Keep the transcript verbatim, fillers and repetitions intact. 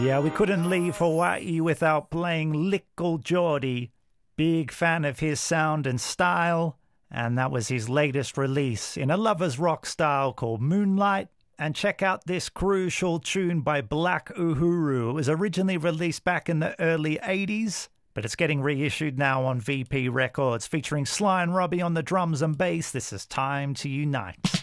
Yeah, we couldn't leave Hawaii without playing Little Geordie. Big fan of his sound and style, and that was his latest release in a lover's rock style called Moonlight. And check out this crucial tune by Black Uhuru. It was originally released back in the early eighties, but it's getting reissued now on V P Records, featuring Sly and Robbie on the drums and bass. This is Time to Unite.